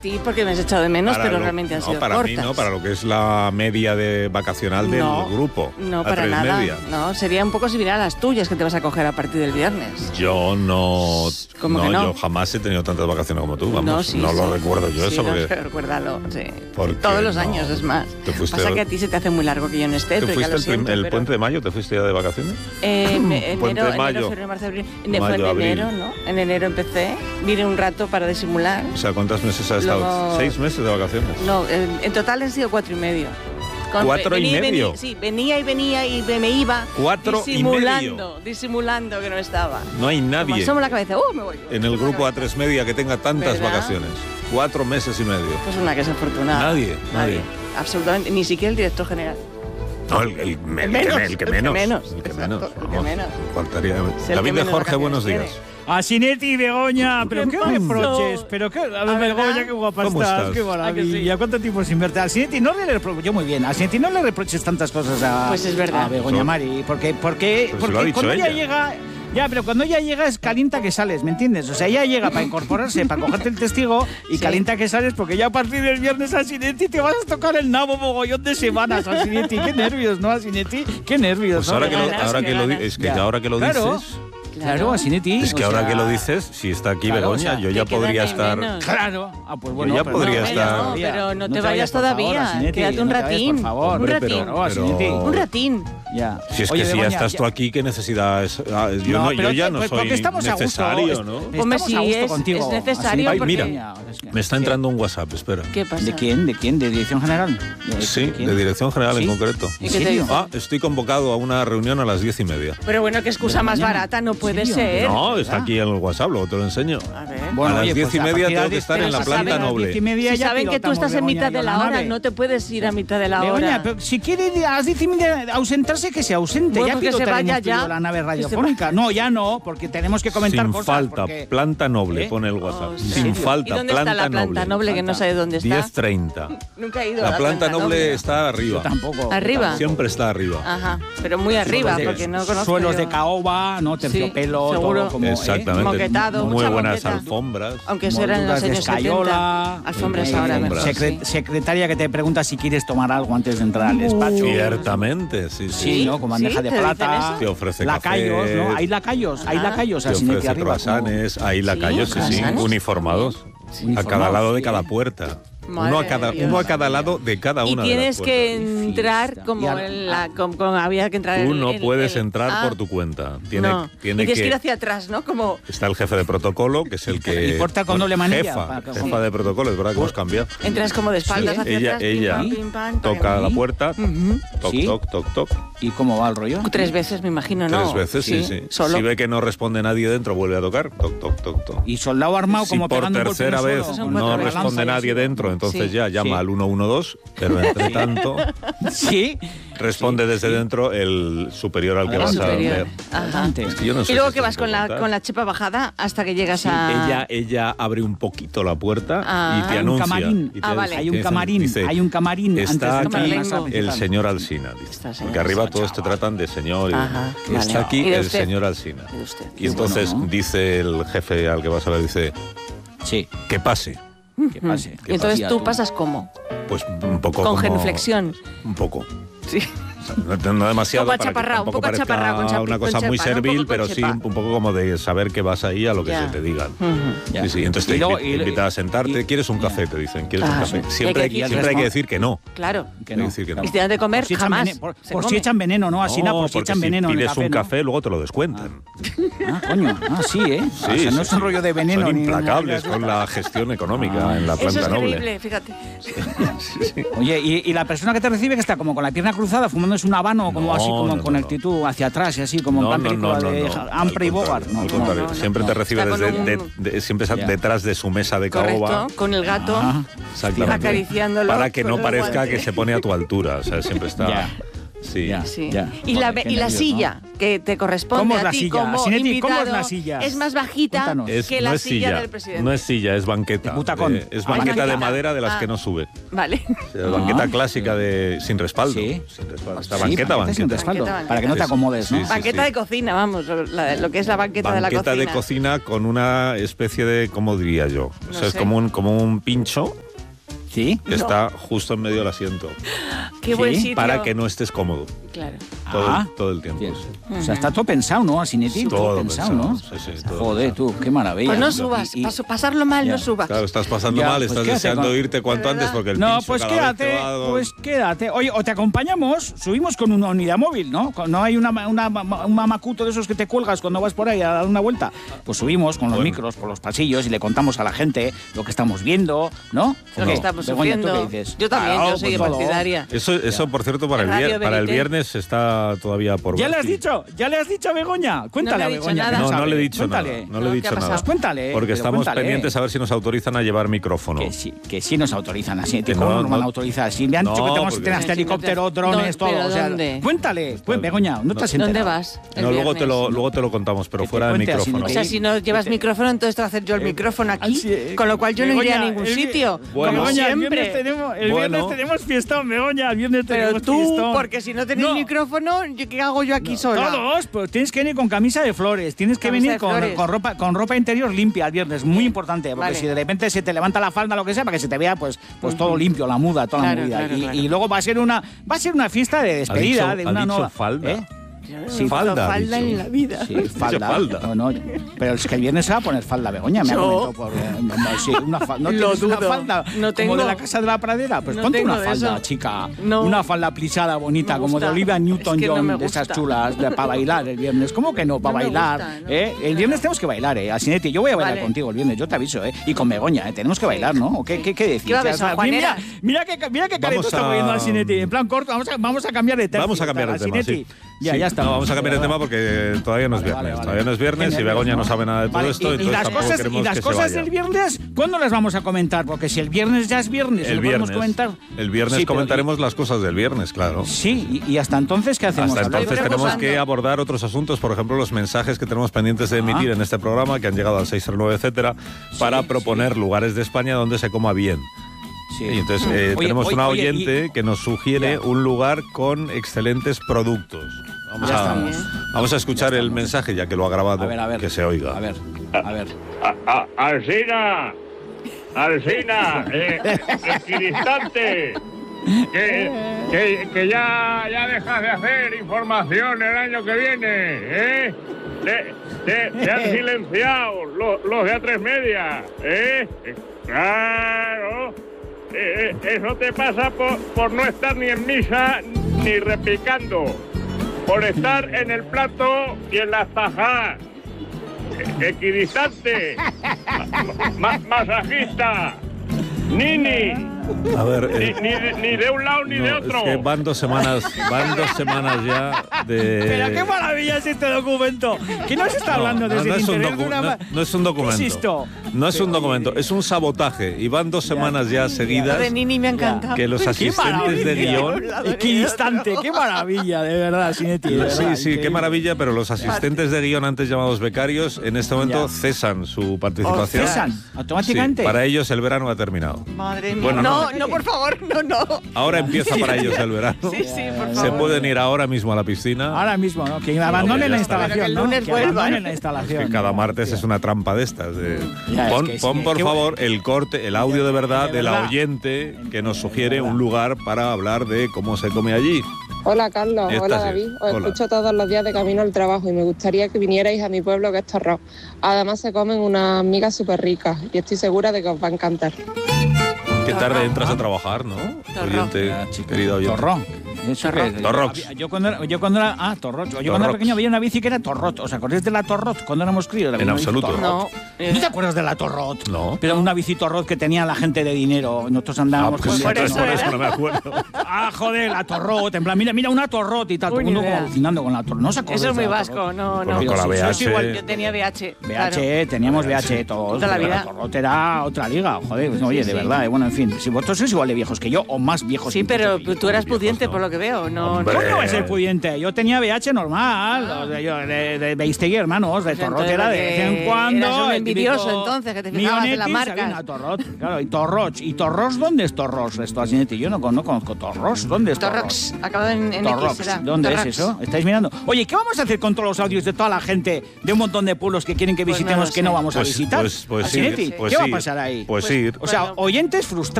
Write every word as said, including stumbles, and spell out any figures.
Sí, porque me has echado de menos, Para pero lo, realmente han no, sido para cortas. mí no, para lo que es la media de vacacional del no, grupo. No, a para tres nada. Media. No, sería un poco similar a las tuyas que te vas a coger a partir del viernes. Yo no, ¿Cómo no, que no? yo jamás he tenido tantas vacaciones como tú, vamos, no, no, sí, lo sí. recuerdo yo sí, eso. no, Porque recuérdalo, sí. porque Todos los no, años, es más. te fuiste Pasa al- que a ti se te hace muy largo que yo no esté. ¿Te tú ya fuiste lo el, prim- siento, el pero- puente de mayo? ¿Te fuiste ya de vacaciones? Eh, me- Puente enero, de mayo. enero, febrero, marzo, abril. Ne- Mayo, fue en abril. enero, ¿no? En enero empecé. Vine un rato para disimular. O sea, ¿cuántos meses has estado? Luego- ¿Seis meses de vacaciones? No, en, en total han sido cuatro y medio. Con- ¿Cuatro y venía medio? venía- sí, venía y venía y me, me iba ¿Cuatro y disimulando, medio? disimulando que no estaba. No hay Como nadie asomo la cabeza, ¡uh, me voy! en el grupo A tres Media que tenga tantas ¿Verdad? vacaciones. Cuatro meses y medio. Pues una que es afortunada. Nadie, nadie. Absolutamente, ni siquiera el director general. No, el, el, el, menos, que, el que el menos. que menos, El que exacto, menos. el que Vamos, menos. faltaría. Es el David que de menos Jorge, vacaciones buenos tiene. días. A Sinetti y Begoña, pero ¿Qué qué pasó? reproches, pero qué, a ver, ¿A verdad? Begoña, qué guapa ¿Cómo estás, estás? qué ¿A que maravilla, sí? cuánto tiempo sin verte. A Sinetti no le reproches, yo muy bien, a Sinetti no le reproches tantas cosas a, Pues es verdad. a Begoña Eso- Mari, porque, porque, Pero se lo ha porque dicho cuando ella ella. llega... Ya, pero cuando ella llega es calienta que sales, ¿me entiendes? O sea, ella llega para incorporarse, para cogerte el testigo y Sí. calienta que sales porque ya a partir del viernes a Sinetti te vas a tocar el nabo mogollón de semanas a Sinetti. Qué nervios, ¿no? A Sinetti, qué nervios. Pues ¿no? ahora que lo, ganas, ahora qué que lo, di- ganas. es que Ya. ahora que lo Claro. dices, Claro, a Sinetti. es que o ahora sea, que lo dices, si está aquí claro, Begoña, o sea, yo ya te quedan podría ahí estar. menos. Claro. Ah, pues bueno, ya pero podría no, estar- no, No, pero no te te vayas por favor, todavía, Sinetti, quédate un no te vayas, ratín. por favor. Un Hombre, ratín. pero- Claro, a pero- Sinetti. Un ratín. Ya. Si es Oye, que si ya Begoña, estás tú aquí, ¿qué necesidad es? Ah, Yo no, pero yo ya que- no pues soy porque estamos a gusto, necesario, est- ¿no? Estamos Hombre, a sí, gusto es- contigo. es necesario Así- porque- Ay, mira, Me está entrando un WhatsApp, espera. ¿Qué pasa? ¿De quién? ¿De quién? ¿De Dirección General? ¿De, Sí, quién? de Dirección General ¿Sí? en concreto. ¿Y ¿En qué te serio? dice? Ah, estoy convocado a una reunión a las diez y media. Pero bueno, qué excusa ¿De más mañana? barata no puede ¿En serio? ser. No, está ¿verdad? aquí en el WhatsApp, luego te lo enseño. A ver. Bueno, a las oye, diez pues y a media partir tengo de que las estar diez- en la pero si planta saben, a las noble. diez y media Si ya saben que tú pilotamos, estás en Begoña, mitad de yo la nave. hora, no te puedes ir a mitad de la Begoña, hora. pero si quiere a las diez y media ausentarse, que se ausente. Bueno, ya pues que se pilotaremos vaya tú y yo ya. la nave Que se radiofónica. No, ya no, porque tenemos que comentar Sin cosas. falta, porque- planta noble, ¿Eh? pone el WhatsApp. Oh, Sin ¿serio? falta, ¿Y dónde planta está la planta noble, que no sabe dónde está? diez treinta. Nunca he ido a La planta noble está Yo arriba. tampoco. ¿Arriba? Siempre está arriba. Ajá, pero muy arriba, de- porque no conozco Suelos yo. de caoba, ¿no? Terciopelo, Sí, seguro. todo como... ¿eh? Exactamente. Moquetado, Muy mucha buenas moqueta. alfombras. Aunque eso era en los molduras de años escayola, setenta. Alfombras eh, ahora alfombras. mejor. secre- sí. Secretaria que te pregunta si quieres tomar algo antes de entrar al despacho. Ciertamente, sí, sí. Sí, ¿no? Con bandeja ¿Sí? de ¿Te dicen plata. eso? Te ofrece lacayos, café. ¿no? Hay lacayos, hay Ajá. lacayos Te al Sinetti ofrece arriba. croissants, hay lacayos, sí, sí, croissants. uniformados. A cada Uniformados, lado de sí, cada ¿eh? puerta. Madre Uno a cada, de Dios. uno a cada lado de cada Y una de las tienes puertas. que Qué entrar fiesta. como Y al- en la, como, como había que entrar Tú en- no en- puedes en- entrar Ah, por tu cuenta. Tiene, no. tiene y tienes que... que ir hacia atrás, ¿no? Como Está el jefe de protocolo, que es el que... Y puerta con doble manilla, Jefa, para que- jefa de protocolo, es verdad que hemos cambiado. entras como de espaldas Sí, ¿eh? hacia Ella, atrás. pim, ella pam, pim, pam, toca para- la puerta, Ujú. toc, ¿Sí? toc, toc, toc. ¿Y cómo va el rollo? Tres veces, me imagino, ¿no? Tres veces, sí, sí. Solo. Si ve que no responde nadie dentro, vuelve a tocar, toc, toc, toc, toc. Y soldado armado Si como por pegando un golpe tercera en el vez suelo, Son con cuatro no la veces. responde lanza y nadie así. dentro, entonces Sí. ya llama Sí. al uno uno dos, pero entre tanto Sí. responde Sí, desde sí. dentro el superior al que Adelante. vas a Superior. ver. Ajá. Adelante. Es que yo no sé Y luego si que esto vas se con puede la, contar. con la chepa bajada hasta que llegas Sí, a... ella, ella abre un poquito la puerta Ah. y te Hay un anuncia. camarín. y te Ah, vale. Hay te un dicen- camarín, dice, hay un camarín antes está de aquí entrar en la Camarlengo. sala el principal. señor Alsina, dice. Está el señor Porque arriba Alsina. todos te tratan de señor. Y Ajá, y vale. está aquí ¿Y de el usted? señor Alsina. ¿Y de usted? Y entonces Bueno, ¿no? dice el jefe al que vas a ver, dice, Sí, que pase. que pase. Y entonces Hacía tú pasas ¿cómo? Pues un poco Con como- genuflexión. Un poco. Sí. O sea, no, no demasiado Un poco para que achaparrado, un tampoco poco parezca achaparrado, con chapi- una con cosa muy chepa, ¿no? Un servil, poco con pero sí chepa. un poco como de saber que vas ahí a lo que Ya. se te digan. Ujú. Ya. Sí, sí, entonces te Y luego- invi- y- invitan a sentarte. y- ¿Quieres un ya. café? Te dicen. ¿Quieres Ah, un café? sí. Siempre, Hay hay, que decir- siempre hay que respo- decir que no. Claro. Que Hay que no. decir que no. Y si te dan de comer, Por si echan jamás. vene- Por, Se por si come. echan veneno, ¿no? Así No, no, por si porque echan si veneno en el pides café, un ¿no? café, luego te lo descuentan. Ah, coño. Ah, sí, ¿eh? Sí, o sea, no sí, es un sí. rollo de veneno. Son ni implacables nada. con la gestión económica Ah. en la Eso planta es noble. creíble, fíjate. Oye, y, y la persona que te recibe que está como con la pierna cruzada, fumándose un habano, como No, así, como no, con no, actitud hacia atrás y así, como No, en plan no, no, película no, de no. Humphrey Al Bogart. contrario, No, al no, contrario. no, no. Siempre te recibe Está con desde, un- de- de- siempre está Ya. detrás de su mesa de caoba. Correcto, con el gato. Ah. Exactamente. Acariciándolo Para que con no el parezca guante. que se pone a tu altura. O sea, siempre está. Ya. Sí. Ya. Sí. Ya. Y, la, Joder, qué y la nervios, silla ¿no? que te corresponde ¿Cómo es a la ti silla? como Sinetti, invitado ¿cómo es la silla? es más bajita Cuéntanos. Es- que no la es silla, silla, del presidente. no es silla, es banqueta. De butacón. Eh, es Ah, banqueta de banqueta. madera de las Ah. que no sube. Vale. O sea, banqueta Ah. clásica de sin respaldo. Sí. Sin respaldo. Esta Sí, banqueta, banqueta sin banqueta. respaldo, Banqueta, para que no te banqueta. acomodes, ¿no? Sí, sí, Banqueta sí. de cocina, vamos, la- lo que es la banqueta, Banqueta de la cocina. de cocina con una especie de, ¿cómo diría yo? O No sea, es sé. como un, como un pincho Sí. que está justo en medio del asiento. Qué buen Sí, sitio. Para que no estés cómodo Claro. todo, Ah. el, todo el tiempo. Bien. sí. O sea, está todo pensado, ¿no? Asinetti, todo, Todo pensado, pensado, ¿no? sí, sí, todo Joder, tú, qué maravilla. Pues no Y- subas, y- paso- pasarlo mal Ya. no subas. Claro, estás pasando Ya, mal, pues estás quédate deseando con- irte cuanto De antes verdad. porque el No, pincho pues cada vez quédate, te va- pues quédate. Oye, o te acompañamos, subimos con una unidad móvil, ¿no? Con- No hay una, una, un mamacuto de esos que te cuelgas cuando vas por ahí a dar una vuelta. Pues subimos con los Bueno. micros por los pasillos y le contamos a la gente lo que estamos viendo, ¿no? Lo ¿O que no? estamos Begoña, ¿tú sufriendo. qué dices? Yo también, Claro, yo soy pues todo. partidaria. Eso, eso por cierto, para el, Radio vier- para el Verité. viernes está todavía por ¿Ya ver. le has Sí. dicho? ¿Ya le has dicho a Begoña? Cuéntale No a le he dicho Begoña. nada. que No, no sabe. le he dicho Cuéntale. nada. No No, le he ¿qué dicho ha nada. pasado? Pues cuéntale. Porque pero estamos cuéntale. pendientes a ver si nos autorizan a llevar micrófono. Que sí, que sí nos autorizan así. Que ¿Cómo no, nos van a no. autorizar? Si me han No, dicho que tenemos que porque- tener hasta Sí, sí, helicópteros, no te- drones, no, todo. pero O sea, ¿dónde? cuéntale. Pues, Begoña, no te has ¿Dónde enterado. vas? el No, luego te, lo, viernes? luego te lo contamos, pero Que te fuera de cuente así, micrófono. O sea, si no llevas Te- micrófono, entonces te hacer yo el Eh, micrófono aquí, así, eh, con lo cual yo no iría a Begoña, ningún el vi- sitio. Bueno. como Begoña, el siempre. viernes tenemos, el Bueno. viernes tenemos fiestón, Begoña, el viernes Pero tenemos tú, fiestón. porque si no tenéis No. micrófono, ¿yo ¿qué hago yo aquí sola? Todos, pues tienes que venir con camisa de flores, tienes que Camisa venir de con, flores. con ropa con ropa interior limpia el viernes, muy importante, porque Vale. si de repente se te levanta la falda, lo que sea, para que se te vea, pues, pues todo limpio, la muda, toda Claro, la movida. claro, y, claro. y luego va a ser una va a ser una fiesta de despedida dicho- de ha una dicho nueva falda. ¿Eh? Yo no Sí, he falda, falda, ha falda dicho. en la vida. Sí, falda. falda. No, no, pero es que el viernes se va a poner falda, Begoña, me ha Yo. comentado por... eh, no, no, sí, una fa- ¿no Lo tienes una dudo. falda No tengo. como de la Casa de la Pradera? Pues No ponte tengo una de falda, eso. chica. No. Una falda plisada bonita, Me como de gusta. Olivia Es que no Newton-John, me de esas gusta. chulas, para bailar el viernes. ¿Cómo que no? Para No me bailar. gusta, no. ¿eh? El viernes tenemos que bailar, ¿eh? Asinetti, yo voy a bailar Vale. contigo el viernes, yo te aviso, ¿eh? Y con Begoña, ¿eh? Tenemos que bailar, ¿no? ¿O qué, qué, qué decís? ¿Qué va a Ya, besar, o sea, mira, Juanera? mira que, mira que careto Vamos está a- poniendo Asinetti. En plan corto, vamos a, vamos a cambiar de tercio. Vamos a cambiar de tema, Asinetti. sí. Ya, Sí, ya está. no, vamos a cambiar de tema porque todavía no es Vale, viernes. vale, vale. Todavía no es viernes Qué y Begoña nervios, no sabe nada de todo Vale, esto, y, y entonces las tampoco cosas, queremos y las que cosas se vaya. del viernes, ¿cuándo las vamos a comentar? Porque si el viernes ya es viernes, El ¿lo podemos viernes, comentar? el viernes Sí, pero- comentaremos las cosas del viernes, claro. Sí, y, y hasta entonces, ¿qué hacemos? Hasta Hablar- entonces Estoy tenemos reposando. que abordar otros asuntos, por ejemplo, los mensajes que tenemos pendientes de emitir Ah. en este programa, que han llegado al seis cero nueve, etcétera, para Sí, proponer lugares de España donde se coma bien. Sí. Y entonces eh, Oye, tenemos oye, una oye, oyente y- que nos sugiere Ya. un lugar con excelentes productos. Vamos, Ya a, estamos. vamos a escuchar Ya el estamos. mensaje, ya que lo ha grabado, A ver, a ver. que se oiga. A ver, a ver. A- a- Alsina, Alsina, eh, equidistante, que, que, que ya, ya dejas de hacer información el año que viene, ¿eh? Te, te, te han silenciado los, los de A tres Media, ¿eh? Claro, eh, eh, eso te pasa por, por no estar ni en misa ni repicando, por estar en el plato y en las tajas. Equidistante, ma- masajista, nini, A ver, ni, eh, ni de, ni de un lado ni no, de otro. es que van dos semanas, van dos semanas ya de... Pero qué maravilla es este documento. Que no se está No, hablando no, desde no el es un interés de docu- una... no- no es un documento. ¿Qué es esto? No es un Pero, documento, oye, es un sabotaje. Y van dos semanas ya Lo seguidas de Nini me ha encantado. que los Qué asistentes de maravilla. guión... Equidistante, qué maravilla, de verdad, Sinetti. de verdad, Sí, sí, increíble. qué maravilla, pero los asistentes de guión antes llamados becarios en este momento Ya. cesan su participación. ¿Cesan automáticamente? Sí, para ellos el verano ha terminado. Madre mía. Bueno, no, no. no, por favor, no, no. Ahora empieza para ellos el verano. Sí, sí, por favor. Se pueden ir ahora mismo a la piscina. Ahora mismo, ¿no? Que abandonen ya la está. instalación, Pero que el ¿no? lunes Que vuelvan. abandonen la instalación. Que cada ¿no? martes Ya. es una trampa de estas. de- Ya, es pon, que sí, pon, por qué bu- favor el corte, el audio de verdad De de la verdad. oyente que nos sugiere De verdad. un lugar para hablar de cómo se come allí. Hola Carlos, Esta hola sí. David, os Hola. escucho todos los días de camino al trabajo y me gustaría que vinierais a mi pueblo que es Torrón. Además se comen unas migas súper ricas y estoy segura de que os va a encantar. Qué tarde Torrón. entras a trabajar, ¿no? Torrón. Oyente, Ya, chica. querido oyente. Torrón. Eso Torrot. que- Torrots. Yo cuando era, yo cuando era, ah, Torrot. Yo cuando era Torrots. pequeño había una bici que era Torrot. ¿Os acordáis de la Torrot cuando éramos críos? En absoluto. Torrot. No, ¿No te acuerdas de la Torrot? No. Pero una bici Torrot que tenía la gente de dinero. Nosotros andábamos Ah, pues con sí, billetes, por ¿no? eso no me acuerdo. Ah, joder, la Torrot. En plan, mira, mira una Torrot y tal. Todo Uy, el mundo ni como idea. alucinando con la Torrot. ¿No se acuerdas Eso es de muy la vasco, Torrot? no, no. Conozco la Pero si V H. sois igual- Yo tenía V H. V H, teníamos V H todos. Toda la pero vida. Torrot era otra liga, joder. Pues, oye, Sí, de sí. verdad. eh, Bueno, en fin, si vosotros sois igual de viejos que yo o más viejos. Sí, incluso pero que yo. tú eras viejos, pudiente ¿no? por lo que veo. No, Hombre. no. ¿Cómo no va a ser pudiente? Yo tenía V H normal, Ah. o sea, yo, de, de Beistegui, hermanos, de Pues Torrot entonces era de que vez en cuando. eras un el envidioso, típico entonces, que te fijabas en las Mionetis, marcas. había una Torrot, claro, y Torroch. ¿Y Torros dónde es Torros? Esto así, yo no, no conozco Torros. ¿Dónde es Torros? Torrox, acabado en, en Torrox. X, será. ¿Dónde Torrox. es eso? ¿Estáis mirando? Oye, ¿qué vamos a hacer con todos los audios de toda la gente de un montón de pueblos que quieren que Pues no visitemos lo que no sé. vamos a Pues, visitar? pues, pues Asinetti, ir, pues ¿qué va a ir, pasar ahí? Pues Pues- ir. O sea, Bueno. oyentes frustrados.